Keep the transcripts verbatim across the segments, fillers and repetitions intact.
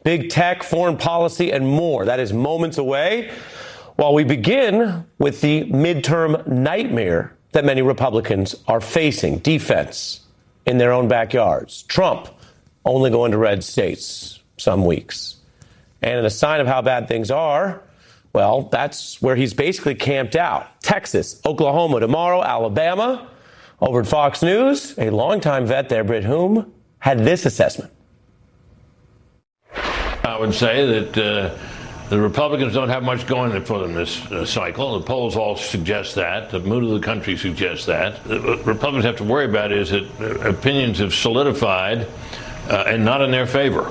big tech, foreign policy, and more. That is moments away. While we begin with the midterm nightmare that many Republicans are facing, defense in their own backyards. Trump only going to red states some weeks. And in a sign of how bad things are, well, that's where he's basically camped out. Texas, Oklahoma tomorrow, Alabama. Over at Fox News, a longtime vet there, Brit Hume, had this assessment. I would say that uh, the Republicans don't have much going for them this uh, cycle. The polls all suggest that. The mood of the country suggests that. What Republicans have to worry about is that uh, opinions have solidified uh, and not in their favor.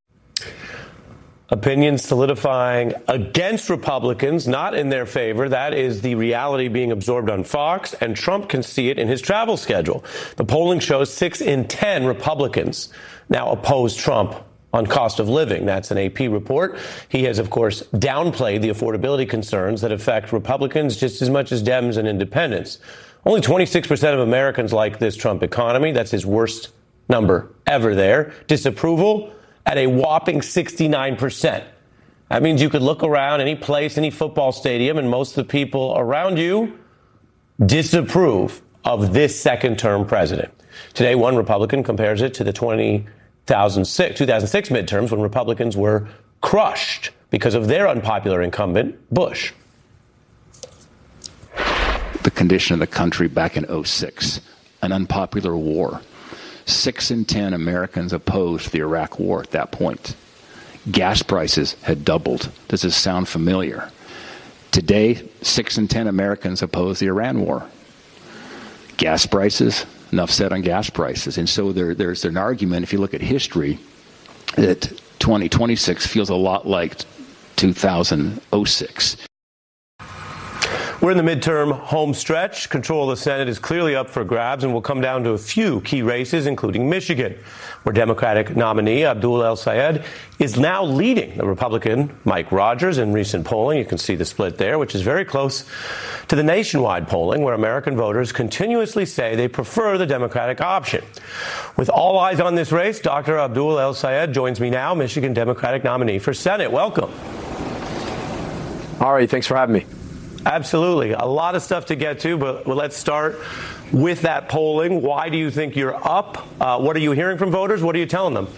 Opinions solidifying against Republicans, not in their favor. That is the reality being absorbed on Fox, and Trump can see it in his travel schedule. The polling shows six in ten Republicans now oppose Trump on cost of living. That's an A P report. He has, of course, downplayed the affordability concerns that affect Republicans just as much as Dems and independents. Only twenty-six percent of Americans like this Trump economy. That's his worst number ever there. Disapproval at a whopping sixty-nine percent. That means you could look around any place, any football stadium, and most of the people around you disapprove of this second-term president. Today, one Republican compares it to the two thousand six midterms when Republicans were crushed because of their unpopular incumbent, Bush. The condition of the country back in oh six, an unpopular war. Six in ten Americans opposed the Iraq war at that point. Gas prices had doubled. Does this sound familiar? Today, six in ten Americans oppose the Iran war. Gas prices, enough said on gas prices. And so there, there's an argument, if you look at history, that twenty twenty-six feels a lot like two thousand six. We're in the midterm home stretch. Control of the Senate is clearly up for grabs and will come down to a few key races, including Michigan, where Democratic nominee Abdul El-Sayed is now leading the Republican Mike Rogers in recent polling. You can see the split there, which is very close to the nationwide polling, where American voters continuously say they prefer the Democratic option. With all eyes on this race, Doctor Abdul El-Sayed joins me now, Michigan Democratic nominee for Senate. Welcome. All right, thanks for having me. Absolutely. A lot of stuff to get to, but let's start with that polling. Why do you think you're up? Uh, what are you hearing from voters? What are you telling them?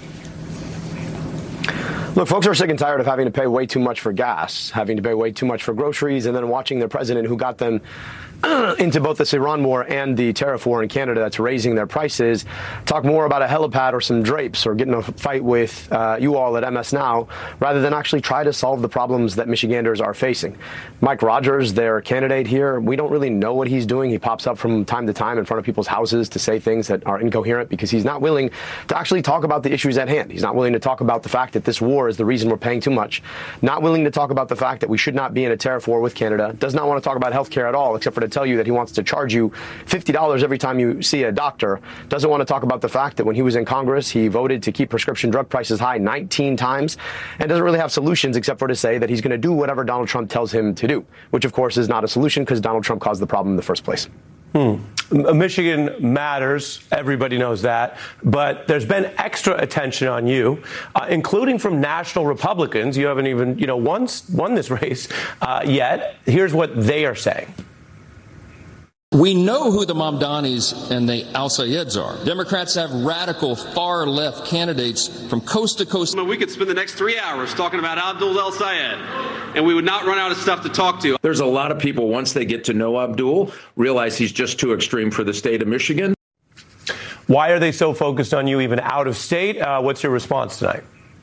Look, folks are sick and tired of having to pay way too much for gas, having to pay way too much for groceries, and then watching their president, who got them into both this Iran war and the tariff war in Canada that's raising their prices, talk more about a helipad or some drapes or getting a fight with uh, you all at M S Now, rather than actually try to solve the problems that Michiganders are facing. Mike Rogers, their candidate here, we don't really know what he's doing. He pops up from time to time in front of people's houses to say things that are incoherent because he's not willing to actually talk about the issues at hand. He's not willing to talk about the fact that this war is the reason we're paying too much, not willing to talk about the fact that we should not be in a tariff war with Canada, does not want to talk about health care at all, except for to tell you that he wants to charge you fifty dollars every time you see a doctor, doesn't want to talk about the fact that when he was in Congress, he voted to keep prescription drug prices high nineteen times, and doesn't really have solutions except for to say that he's going to do whatever Donald Trump tells him to do, which of course is not a solution because Donald Trump caused the problem in the first place. Hmm. Michigan matters. Everybody knows that. But there's been extra attention on you, uh, including from national Republicans. You haven't even, you know, won, won this race uh, yet. Here's what they are saying. We know who the Mamdanis and the Al-Sayeds are. Democrats have radical far-left candidates from coast to coast. We could spend the next three hours talking about Abdul El-Sayed, and we would not run out of stuff to talk to. There's a lot of people, once they get to know Abdul, realize he's just too extreme for the state of Michigan. Why are they so focused on you even out of state? Uh, what's your response tonight?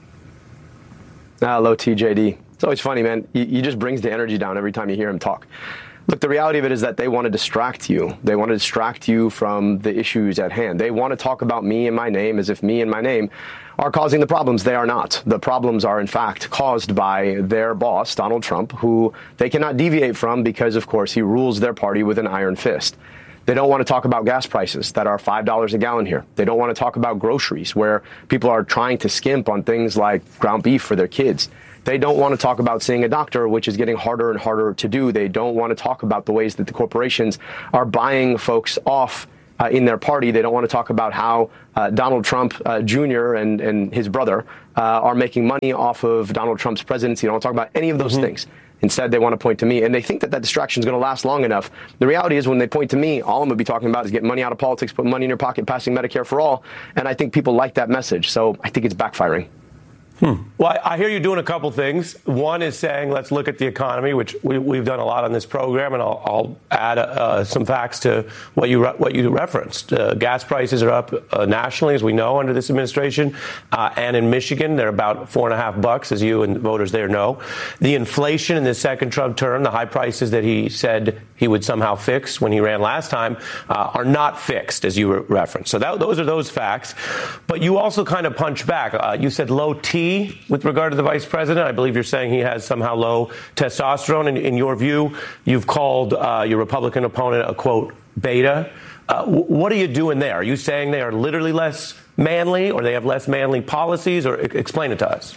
Ah, hello, T J D. It's always funny, man. He, he just brings the energy down every time you hear him talk. Look, the reality of it is that they want to distract you. They want to distract you from the issues at hand. They want to talk about me and my name as if me and my name are causing the problems. They are not. The problems are, in fact, caused by their boss, Donald Trump, who they cannot deviate from because, of course, he rules their party with an iron fist. They don't want to talk about gas prices that are five dollars a gallon here. They don't want to talk about groceries where people are trying to skimp on things like ground beef for their kids. They don't want to talk about seeing a doctor, which is getting harder and harder to do. They don't want to talk about the ways that the corporations are buying folks off uh, in their party. They don't want to talk about how uh, Donald Trump uh, Junior and, and his brother uh, are making money off of Donald Trump's presidency. They don't want to talk about any of those mm-hmm. things. Instead, they want to point to me, and they think that that distraction is going to last long enough. The reality is when they point to me, all I'm going to be talking about is getting money out of politics, put money in your pocket, passing Medicare for all, and I think people like that message. So I think it's backfiring. Hmm. Well, I hear you doing a couple things. One is saying, let's look at the economy, which we, we've done a lot on this program, and I'll, I'll add uh, some facts to what you re- what you referenced. Uh, gas prices are up uh, nationally, as we know, under this administration, uh, and in Michigan, they're about four and a half bucks, as you and voters there know. The inflation in the second Trump term, the high prices that he said he would somehow fix when he ran last time, uh, are not fixed, as you re- referenced. So that, those are those facts. But you also kind of punch back. Uh, you said low T with regard to the vice president. I believe you're saying he has somehow low testosterone. In, in your view, you've called uh, your Republican opponent a, quote, beta. Uh, w- what are you doing there? Are you saying they are literally less manly, or they have less manly policies, or e- explain it to us?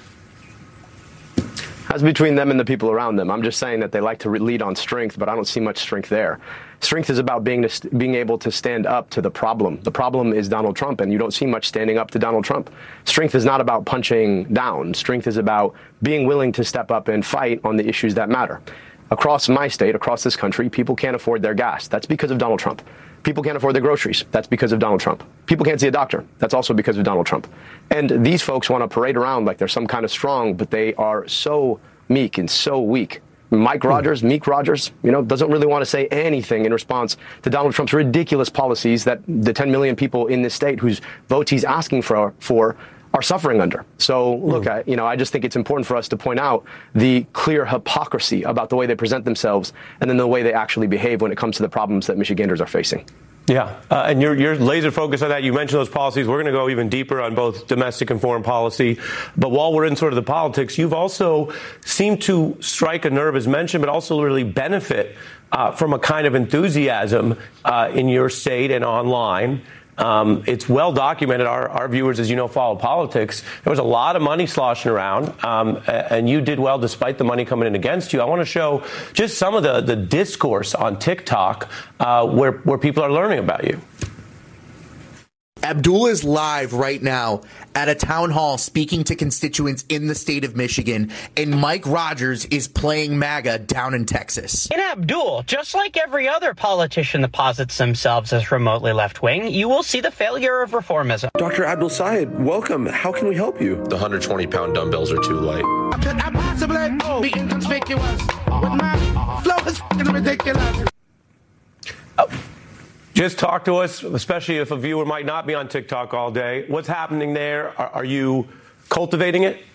That's between them and the people around them. I'm just saying that they like to lead on strength, but I don't see much strength there. Strength is about being to, being able to stand up to the problem. The problem is Donald Trump, and you don't see much standing up to Donald Trump. Strength is not about punching down. Strength is about being willing to step up and fight on the issues that matter. Across my state, across this country, people can't afford their gas. That's because of Donald Trump. People can't afford their groceries. That's because of Donald Trump. People can't see a doctor. That's also because of Donald Trump. And these folks want to parade around like they're some kind of strong, but they are so meek and so weak. Mike Rogers, Meek Rogers, you know, doesn't really want to say anything in response to Donald Trump's ridiculous policies that the ten million people in this state whose votes he's asking for, for are suffering under. So, look, I, you know, I just think it's important for us to point out the clear hypocrisy about the way they present themselves and then the way they actually behave when it comes to the problems that Michiganders are facing. Yeah, uh, and you're, you're laser focused on that. You mentioned those policies. We're going to go even deeper on both domestic and foreign policy. But while we're in sort of the politics, you've also seemed to strike a nerve, as mentioned, but also really benefit uh, from a kind of enthusiasm uh, in your state and online. Um, it's well documented. Our, our viewers, as you know, follow politics. There was a lot of money sloshing around, um, and you did well despite the money coming in against you. I want to show just some of the, the discourse on TikTok uh, where, where people are learning about you. Abdul is live right now at a town hall speaking to constituents in the state of Michigan, and Mike Rogers is playing MAGA down in Texas. In Abdul, just like every other politician that posits themselves as remotely left-wing, you will see the failure of reformism. Doctor Abdul Sayed, welcome. How can we help you? The one hundred twenty pound dumbbells are too light. Could I possibly be inconspicuous with my flow is f***ing ridiculous? Oh. Just talk to us, especially if a viewer might not be on TikTok all day. What's happening there? Are, are you cultivating it?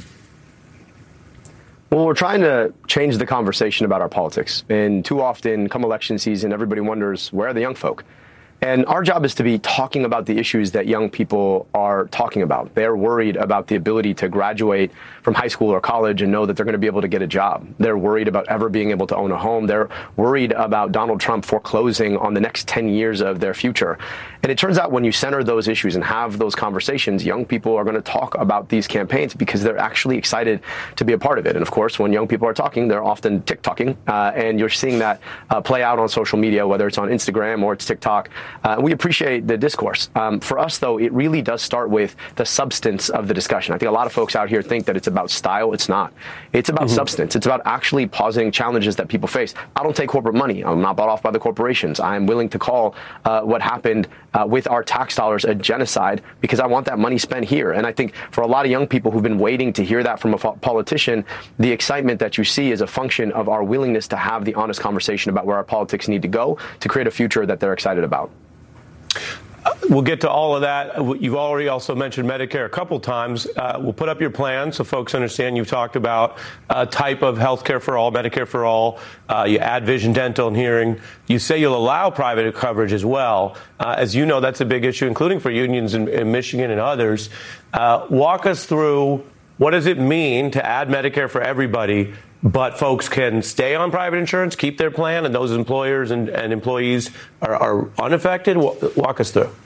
Well, we're trying to change the conversation about our politics. And too often, come election season, everybody wonders, where are the young folk? And our job is to be talking about the issues that young people are talking about. They're worried about the ability to graduate from high school or college and know that they're going to be able to get a job. They're worried about ever being able to own a home. They're worried about Donald Trump foreclosing on the next ten years of their future. And it turns out when you center those issues and have those conversations, young people are going to talk about these campaigns because they're actually excited to be a part of it. And of course, when young people are talking, they're often TikToking. Uh, and you're seeing that uh, play out on social media, whether it's on Instagram or it's TikTok. Uh, we appreciate the discourse. Um, for us, though, it really does start with the substance of the discussion. I think a lot of folks out here think that it's about style. It's not. It's about mm-hmm. substance. It's about actually positing challenges that people face. I don't take corporate money. I'm not bought off by the corporations. I'm willing to call uh, what happened uh, with our tax dollars a genocide because I want that money spent here. And I think for a lot of young people who've been waiting to hear that from a politician, the excitement that you see is a function of our willingness to have the honest conversation about where our politics need to go to create a future that they're excited about. We'll get to all of that. You've already also mentioned Medicare a couple times. Uh, we'll put up your plan so folks understand you've talked about a type of health care for all, Medicare for all. Uh, you add vision, dental, and hearing. You say you'll allow private coverage as well. Uh, as you know, that's a big issue, including for unions in, in Michigan and others. Uh, walk us through what does it mean to add Medicare for everybody, but folks can stay on private insurance, keep their plan, and those employers and, and employees are, are unaffected? Walk us through.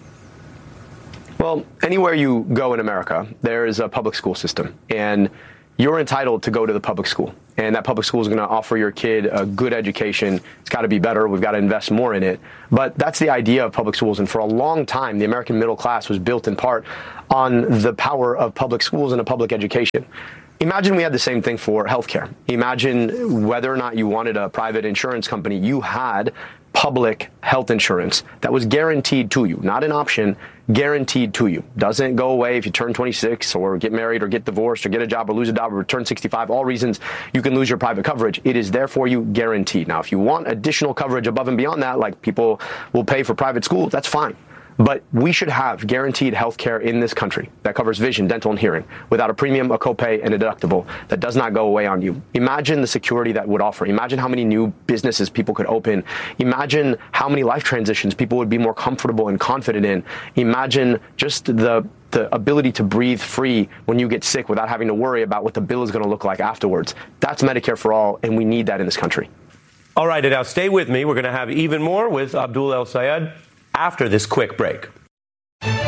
Well, anywhere you go in America, there is a public school system. And you're entitled to go to the public school. And that public school is going to offer your kid a good education. It's got to be better. We've got to invest more in it. But that's the idea of public schools. And for a long time, the American middle class was built in part on the power of public schools and a public education. Imagine we had the same thing for healthcare. Imagine whether or not you wanted a private insurance company, you had public health insurance that was guaranteed to you, not an option, guaranteed to you. Doesn't go away if you turn twenty-six or get married or get divorced or get a job or lose a job or turn sixty-five, all reasons you can lose your private coverage. It is there for you, guaranteed. Now, if you want additional coverage above and beyond that, like people will pay for private schools, that's fine. But we should have guaranteed health care in this country that covers vision, dental, and hearing without a premium, a copay, and a deductible that does not go away on you. Imagine the security that would offer. Imagine how many new businesses people could open. Imagine how many life transitions people would be more comfortable and confident in. Imagine just the the ability to breathe free when you get sick without having to worry about what the bill is going to look like afterwards. That's Medicare for all, and we need that in this country. All right, and now stay with me. We're going to have even more with Abdul El Sayed after this quick break.